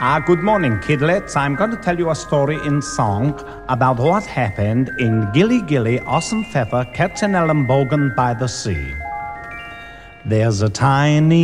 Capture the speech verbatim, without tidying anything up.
Ah, good morning, kidlets. I'm going to tell you a story in song about what happened in Gilly Gilly, Ossenpfeffer, Kerzenellenbogen by the sea. There's a tiny